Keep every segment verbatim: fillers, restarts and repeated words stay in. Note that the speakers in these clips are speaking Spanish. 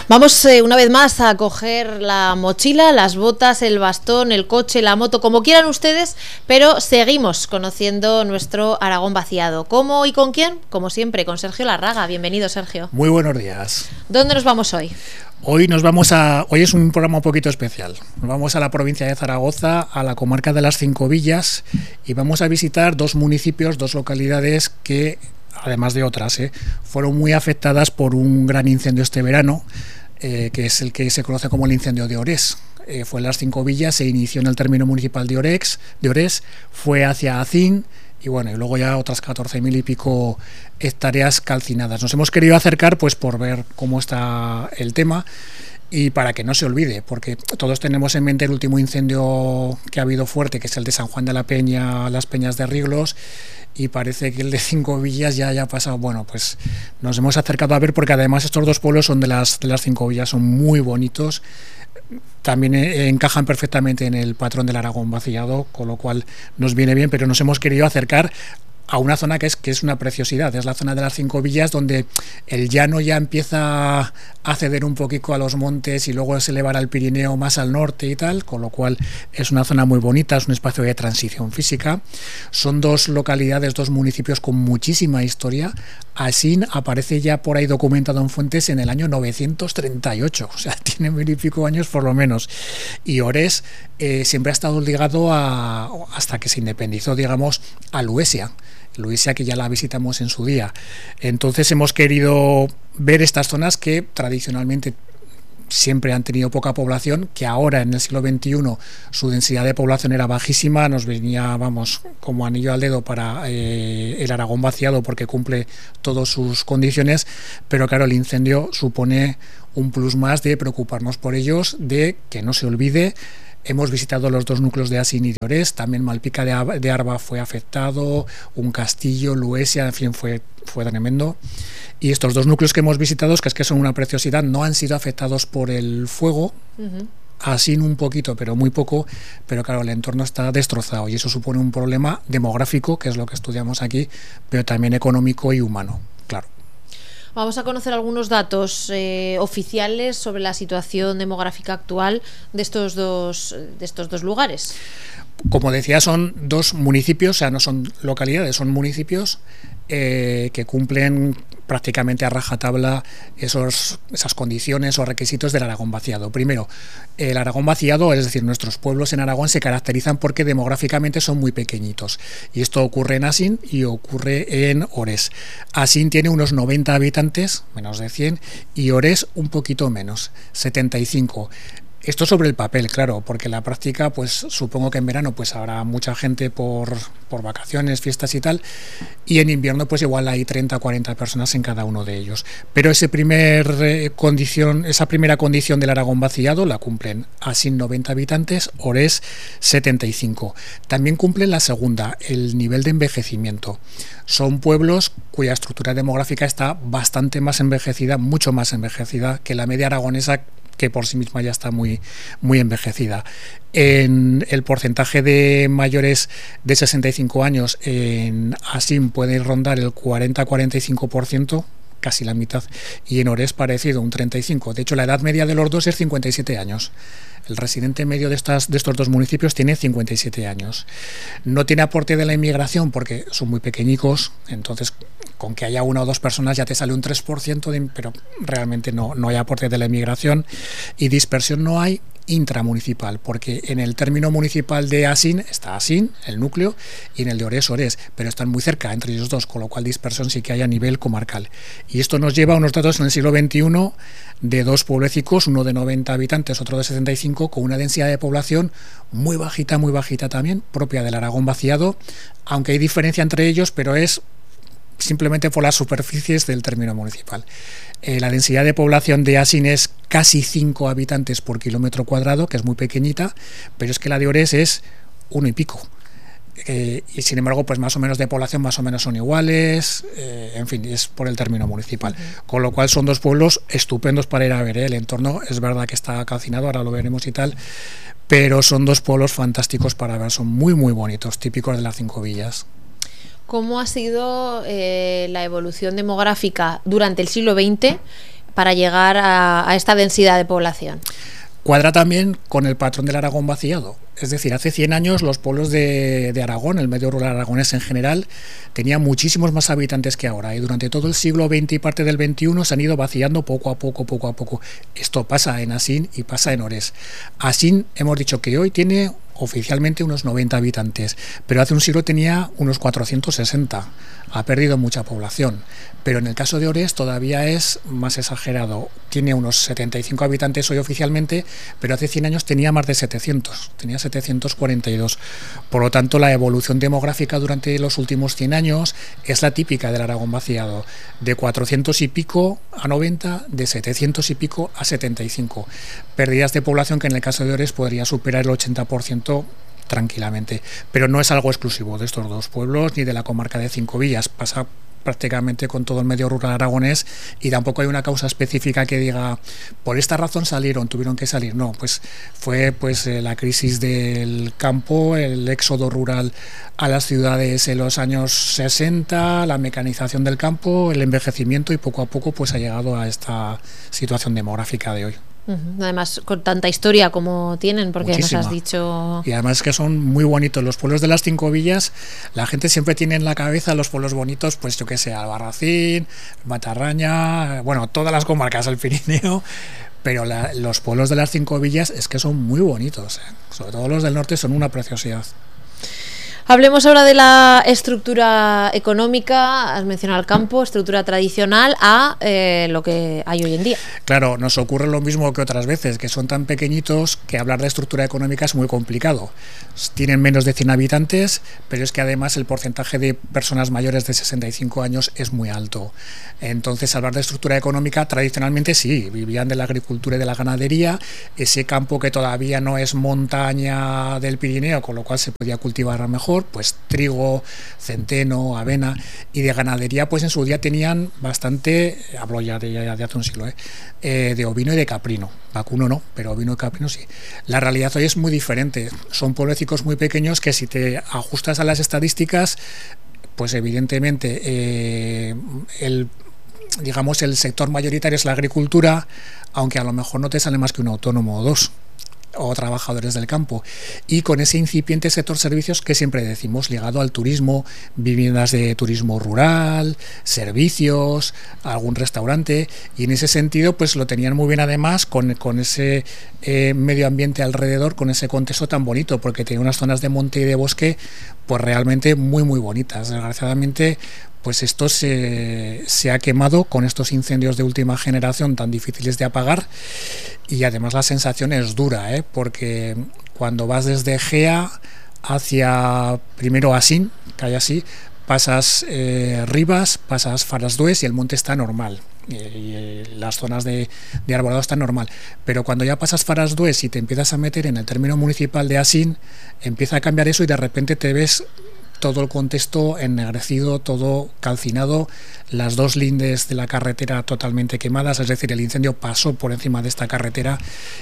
Vamos eh, una vez más a coger la mochila, las botas, el bastón, el coche, la moto, como quieran ustedes, pero seguimos conociendo nuestro Aragón vaciado. ¿Cómo y con quién? Como siempre, con Sergio Larraga. Bienvenido, Sergio. Muy buenos días. ¿Dónde nos vamos hoy? Hoy nos vamos a. Hoy es un programa un poquito especial. Nos vamos a la provincia de Zaragoza, a la comarca de las Cinco Villas, y vamos a visitar dos municipios, dos localidades que, además de otras, eh, fueron muy afectadas por un gran incendio este verano, eh, que es el que se conoce como el incendio de Orés. Eh, fue en las Cinco Villas, se inició en el término municipal de Orés, de Orés, fue hacia Acín, y bueno, y luego ya otras catorce mil y pico hectáreas calcinadas. Nos hemos querido acercar pues por ver cómo está el tema y para que no se olvide, porque todos tenemos en mente el último incendio que ha habido fuerte, que es el de San Juan de la Peña, las Peñas de Riglos, y parece que el de Cinco Villas ya haya pasado. Bueno, pues nos hemos acercado a ver, porque además estos dos pueblos son de las, de las Cinco Villas, son muy bonitos. También encajan perfectamente en el patrón del Aragón vaciado, con lo cual nos viene bien, pero nos hemos querido acercar a una zona que es, que es una preciosidad. Es la zona de las Cinco Villas, donde el llano ya empieza a ceder un poquito a los montes y luego se elevará al Pirineo más al norte y tal, con lo cual es una zona muy bonita, es un espacio de transición física. Son dos localidades, dos municipios con muchísima historia. Asín aparece ya por ahí documentado en fuentes en el año novecientos treinta y ocho, o sea, tiene mil y pico años por lo menos. Y Orés eh, siempre ha estado ligado a, hasta que se independizó, digamos, a Luesia. Luisia, que ya la visitamos en su día. Entonces hemos querido ver estas zonas que tradicionalmente siempre han tenido poca población, que ahora en el siglo veintiuno su densidad de población era bajísima, nos venía, vamos, como anillo al dedo para eh, el Aragón vaciado, porque cumple todas sus condiciones, pero claro, el incendio supone un plus más de preocuparnos por ellos, de que no se olvide. Hemos visitado los dos núcleos de Asín y de Orés, también Malpica de Arba fue afectado, un castillo, Luesia, en fin, fue, fue tremendo. Y estos dos núcleos que hemos visitado, que es que son una preciosidad, no han sido afectados por el fuego, uh-huh. Asín un poquito, pero muy poco, pero claro, el entorno está destrozado y eso supone un problema demográfico, que es lo que estudiamos aquí, pero también económico y humano, claro. Vamos a conocer algunos datos eh, oficiales sobre la situación demográfica actual de estos dos, de estos dos lugares. Como decía, son dos municipios, o sea, no son localidades, son municipios eh, que cumplen prácticamente a rajatabla esos, esas condiciones o requisitos del Aragón vaciado. Primero, el Aragón vaciado, es decir, nuestros pueblos en Aragón se caracterizan porque demográficamente son muy pequeñitos. Y esto ocurre en Asín y ocurre en Orés. Asín tiene unos noventa habitantes, menos de cien, y Orés un poquito menos, setenta y cinco. Esto sobre el papel, claro, porque la práctica, pues supongo que en verano pues habrá mucha gente por, por vacaciones, fiestas y tal, y en invierno pues igual hay treinta o cuarenta personas en cada uno de ellos. Pero ese primer, eh, condición, esa primera condición del Aragón vaciado la cumplen Asín noventa habitantes, Orés setenta y cinco. También cumplen la segunda, el nivel de envejecimiento. Son pueblos cuya estructura demográfica está bastante más envejecida, mucho más envejecida que la media aragonesa, que por sí misma ya está muy, muy envejecida. En el porcentaje de mayores de sesenta y cinco años en Asín puede rondar el cuarenta a cuarenta y cinco por ciento, casi la mitad, y en Orés parecido, un treinta y cinco por ciento. De hecho, la edad media de los dos es cincuenta y siete años. El residente medio de, estas, de estos dos municipios tiene cincuenta y siete años. No tiene aporte de la inmigración porque son muy pequeñicos, entonces con que haya una o dos personas ya te sale un tres por ciento, de, pero realmente no, no hay aporte de la inmigración, y dispersión no hay intramunicipal, porque en el término municipal de Asín está Asín, el núcleo, y en el de Orés, Orés, pero están muy cerca entre ellos dos, con lo cual dispersión sí que hay a nivel comarcal. Y esto nos lleva a unos datos en el siglo veintiuno de dos pueblecicos, uno de noventa habitantes, otro de setenta y cinco, con una densidad de población muy bajita, muy bajita también, propia del Aragón vaciado, aunque hay diferencia entre ellos, pero es simplemente por las superficies del término municipal. Eh, la densidad de población de Asín es casi cinco habitantes por kilómetro cuadrado, que es muy pequeñita, pero es que la de Orés es uno y pico. Eh, y sin embargo, pues más o menos de población más o menos son iguales, eh, en fin, es por el término municipal. Uh-huh. Con lo cual son dos pueblos estupendos para ir a ver, ¿eh? El entorno es verdad que está calcinado, ahora lo veremos y tal, pero son dos pueblos fantásticos para ver, son muy muy bonitos, típicos de las Cinco Villas. ¿Cómo ha sido eh, la evolución demográfica durante el siglo veinte para llegar a, a esta densidad de población. Cuadra también con el patrón del Aragón vaciado. Es decir, hace cien años los pueblos de, de Aragón, el medio rural aragonés en general, tenían muchísimos más habitantes que ahora, y durante todo el siglo veinte y parte del veintiuno se han ido vaciando poco a poco, poco a poco. Esto pasa en Asín y pasa en Orés. Asín, hemos dicho que hoy tiene oficialmente unos noventa habitantes, pero hace un siglo tenía unos cuatrocientos sesenta. Ha perdido mucha población, pero en el caso de Orés todavía es más exagerado. Tiene unos setenta y cinco habitantes hoy oficialmente, pero hace cien años tenía más de setecientos, tenía setecientos cuarenta y dos. Por lo tanto, la evolución demográfica durante los últimos cien años es la típica del Aragón vaciado, de cuatrocientos y pico a noventa, de setecientos y pico a setenta y cinco. Pérdidas de población que en el caso de Orés podría superar el ochenta por ciento tranquilamente, pero no es algo exclusivo de estos dos pueblos ni de la comarca de Cinco Villas, pasa prácticamente con todo el medio rural aragonés, y tampoco hay una causa específica que diga por esta razón salieron, tuvieron que salir. No, pues fue pues eh, la crisis del campo, el éxodo rural a las ciudades en los años sesenta, la mecanización del campo, el envejecimiento, y poco a poco pues ha llegado a esta situación demográfica de hoy. Además, con tanta historia como tienen, porque Muchísima. nos has dicho... Y además que son muy bonitos. Los pueblos de las Cinco Villas, la gente siempre tiene en la cabeza los pueblos bonitos, pues yo que sé, Albarracín, Matarraña, bueno, todas las comarcas del Pirineo, pero la, los pueblos de las Cinco Villas es que son muy bonitos, ¿eh? Sobre todo los del norte son una preciosidad. Hablemos ahora de la estructura económica. Has mencionado el campo, estructura tradicional, a eh, lo que hay hoy en día. Claro, nos ocurre lo mismo que otras veces, que son tan pequeñitos que hablar de estructura económica es muy complicado. Tienen menos de cien habitantes, pero es que además el porcentaje de personas mayores de sesenta y cinco años es muy alto. Entonces, hablar de estructura económica, tradicionalmente sí, vivían de la agricultura y de la ganadería, ese campo que todavía no es montaña del Pirineo, con lo cual se podía cultivar mejor, pues trigo, centeno, avena, y de ganadería pues en su día tenían bastante, hablo ya de, ya de hace un siglo, ¿eh? Eh, de ovino y de caprino, vacuno no, pero ovino y caprino sí. La realidad hoy es muy diferente, son pueblecicos muy pequeños que si te ajustas a las estadísticas, pues evidentemente eh, el digamos el sector mayoritario es la agricultura, aunque a lo mejor no te sale más que un autónomo o dos, o trabajadores del campo, y con ese incipiente sector servicios que siempre decimos, ligado al turismo, viviendas de turismo rural, servicios, algún restaurante, y en ese sentido pues lo tenían muy bien además con, con ese eh, medio ambiente alrededor, con ese contexto tan bonito, porque tenía unas zonas de monte y de bosque pues realmente muy muy bonitas. Desgraciadamente pues esto se, se ha quemado con estos incendios de última generación tan difíciles de apagar, y además la sensación es dura, ¿eh? Porque cuando vas desde Gea hacia primero Asín, que hay así, pasas eh, Rivas, pasas Farasdues y el monte está normal. Y, y las zonas de, de arbolado están normal, pero cuando ya pasas Farasdues y te empiezas a meter en el término municipal de Asín, empieza a cambiar eso y de repente te ves todo el contexto ennegrecido, todo calcinado, las dos lindes de la carretera totalmente quemadas, es decir, el incendio pasó por encima de esta carretera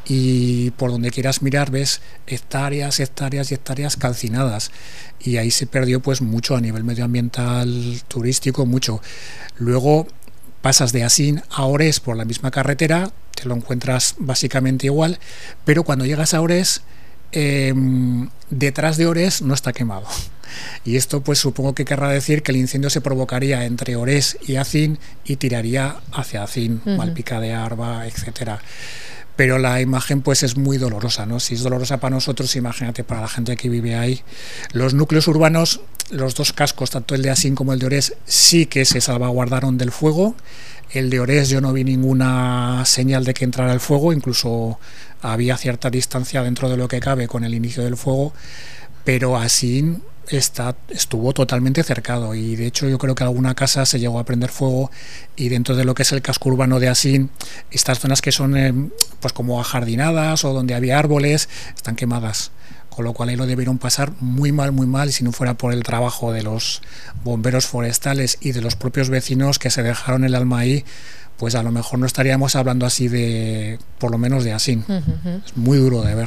y por donde quieras mirar ves hectáreas, hectáreas y hectáreas calcinadas, y ahí se perdió pues mucho a nivel medioambiental, turístico, mucho. Luego pasas de Asín a Orés por la misma carretera, te lo encuentras básicamente igual, pero cuando llegas a Orés, eh, detrás de Orés no está quemado. Y esto pues supongo que querrá decir que el incendio se provocaría entre Orés y Asín y tiraría hacia Asín, uh-huh. Malpica de Arba, etcétera. Pero la imagen pues es muy dolorosa, ¿no? Si es dolorosa para nosotros, imagínate para la gente que vive ahí. Los núcleos urbanos, los dos cascos, tanto el de Asín como el de Orés, sí que se salvaguardaron del fuego. El de Orés yo no vi ninguna señal de que entrara el fuego, incluso había cierta distancia dentro de lo que cabe con el inicio del fuego, pero Asín Está, estuvo totalmente cercado, y de hecho yo creo que alguna casa se llegó a prender fuego, y dentro de lo que es el casco urbano de Asín, estas zonas que son eh, pues como ajardinadas o donde había árboles están quemadas, con lo cual ahí lo debieron pasar muy mal, muy mal, y si no fuera por el trabajo de los bomberos forestales y de los propios vecinos que se dejaron el alma ahí, pues a lo mejor no estaríamos hablando así de, por lo menos de Asín. Uh-huh. Es muy duro de ver.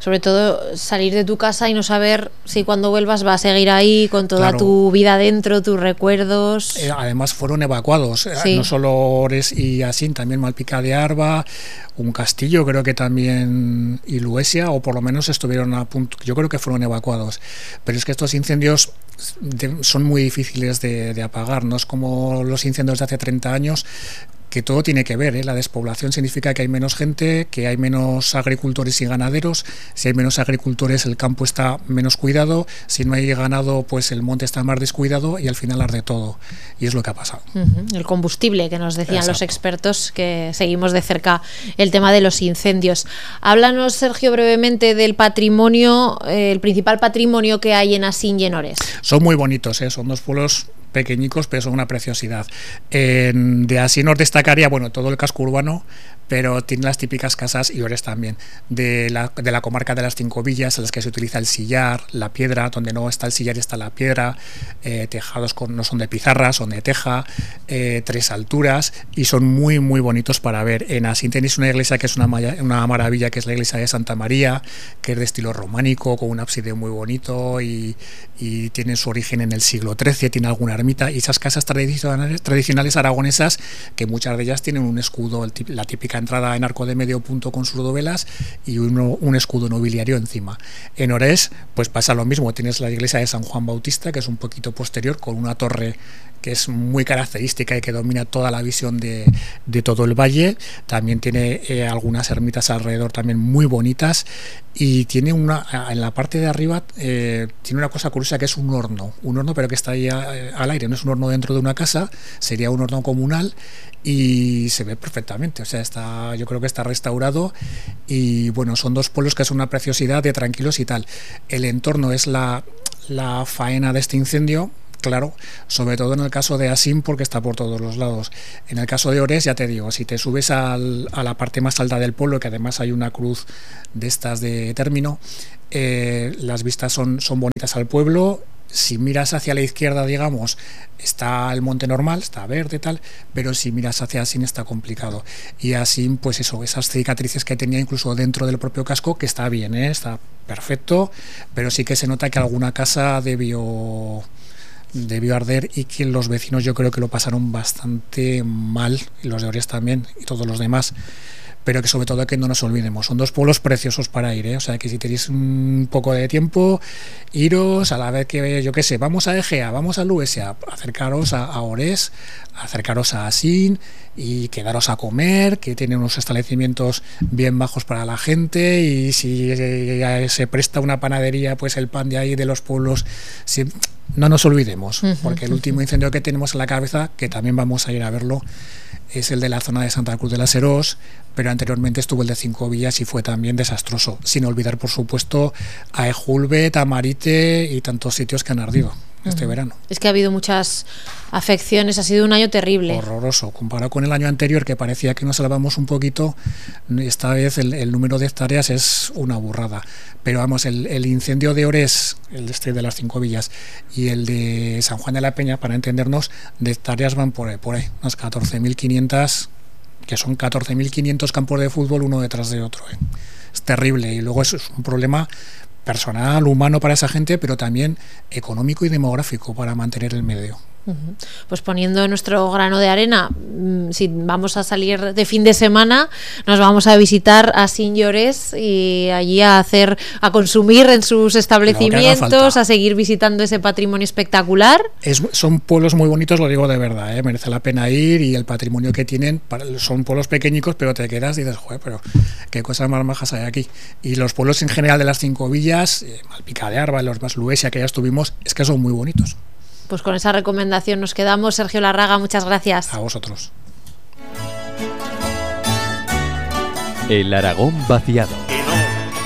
Sobre todo salir de tu casa y no saber si cuando vuelvas va a seguir ahí con toda Claro. tu vida dentro, tus recuerdos. Eh, además fueron evacuados, eh, Sí. no solo Ores y Asín, también Malpica de Arba, un castillo creo que también, y Luesia, o por lo menos estuvieron a punto, yo creo que fueron evacuados. Pero es que estos incendios de, son muy difíciles de, de apagar, no es como los incendios de hace treinta años, que todo tiene que ver, ¿eh? La despoblación significa que hay menos gente, que hay menos agricultores y ganaderos. Si hay menos agricultores, el campo está menos cuidado. Si no hay ganado, pues el monte está más descuidado y al final arde todo. Y es lo que ha pasado. Uh-huh. El combustible que nos decían Exacto. los expertos que seguimos de cerca el tema de los incendios. Háblanos, Sergio, brevemente del patrimonio, eh, el principal patrimonio que hay en Asín y en Ores. Son muy bonitos, ¿eh? Son dos pueblos pequeñicos, pero son una preciosidad. En, de Asín nos destacaría, bueno, todo el casco urbano, pero tiene las típicas casas, y Ores también, de la, de la comarca de las Cinco Villas, en las que se utiliza el sillar, la piedra, donde no está el sillar está la piedra, eh, tejados con, no son de pizarra, son de teja, eh, tres alturas, y son muy, muy bonitos para ver. En Asín tenéis una iglesia que es una, una maravilla, que es la iglesia de Santa María, que es de estilo románico, con un ábside muy bonito, y, y tiene su origen en el siglo trece, tiene alguna ermita, y esas casas tradicionales, tradicionales aragonesas, que muchas de ellas tienen un escudo, el, la típica entrada en arco de medio punto con sus dovelas y uno, un escudo nobiliario encima. En Ores pues pasa lo mismo, tienes la iglesia de San Juan Bautista, que es un poquito posterior, con una torre que es muy característica y que domina toda la visión de, de todo el valle. También tiene eh, algunas ermitas alrededor también muy bonitas, y tiene una, en la parte de arriba eh, tiene una cosa curiosa, que es un horno, un horno pero que está ahí a, eh, al aire, no es un horno dentro de una casa, sería un horno comunal, y se ve perfectamente, o sea, está, yo creo que está restaurado, y bueno, son dos pueblos que son una preciosidad de tranquilos y tal. El entorno es la, la faena de este incendio, claro, sobre todo en el caso de Asín, porque está por todos los lados. En el caso de Ores, ya te digo, si te subes al, a la parte más alta del pueblo, que además hay una cruz de estas de término, eh, las vistas son, son bonitas al pueblo. Si miras hacia la izquierda, digamos, está el monte normal, está verde, tal, pero si miras hacia Asín está complicado. Y Asín, pues eso, esas cicatrices que tenía incluso dentro del propio casco, que está bien, ¿eh? Está perfecto, pero sí que se nota que alguna casa debió... debió arder, y que los vecinos yo creo que lo pasaron bastante mal, y los de Ores también, y todos los demás. Pero que sobre todo que no nos olvidemos, son dos pueblos preciosos para ir, ¿eh? O sea, que si tenéis un poco de tiempo, iros a la vez que, yo qué sé, vamos a Egea, vamos a Luesia, acercaros a, a Ores, acercaros a Asín y quedaros a comer, que tienen unos establecimientos bien bajos para la gente, y si se presta una panadería, pues el pan de ahí de los pueblos, si, no nos olvidemos, porque el último incendio que tenemos en la cabeza, que también vamos a ir a verlo, es el de la zona de Santa Cruz de las Herós, pero anteriormente estuvo el de Cinco Villas y fue también desastroso, sin olvidar por supuesto a Ejulbe, Tamarite y tantos sitios que han ardido este uh-huh. verano. Es que ha habido muchas afecciones, ha sido un año terrible. Horroroso, comparado con el año anterior, que parecía que nos salvamos un poquito, esta vez el, el número de hectáreas es una burrada. Pero vamos, el, el incendio de Ores, el de este de las Cinco Villas, y el de San Juan de la Peña, para entendernos, de hectáreas van por ahí, por ahí unas catorce mil quinientas, que son catorce mil quinientos campos de fútbol uno detrás de otro. ¿eh? Es terrible, y luego eso es un problema personal, humano para esa gente, pero también económico y demográfico para mantener el medio. Uh-huh. Pues poniendo nuestro grano de arena, si vamos a salir de fin de semana, nos vamos a visitar a Asín y Ores, y allí a hacer, a consumir en sus establecimientos, a seguir visitando ese patrimonio espectacular. Es, son pueblos muy bonitos, lo digo de verdad, ¿eh? Merece la pena ir, y el patrimonio que tienen, son pueblos pequeñicos, pero te quedas y dices, joder, pero qué cosas más majas hay aquí. Y los pueblos en general de las Cinco Villas, eh, Malpica de Arba, los más Luesia, que ya estuvimos, es que son muy bonitos. Pues con esa recomendación nos quedamos. Sergio Larraga, muchas gracias. A vosotros. El Aragón vaciado.